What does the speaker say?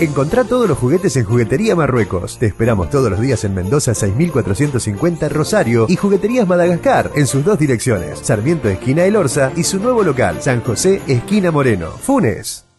Encontrá todos los juguetes en Juguetería Marruecos. Te esperamos todos los días en Mendoza 6450 Rosario y Jugueterías Madagascar en sus dos direcciones, Sarmiento esquina El Orza y su nuevo local, San José esquina Moreno, Funes.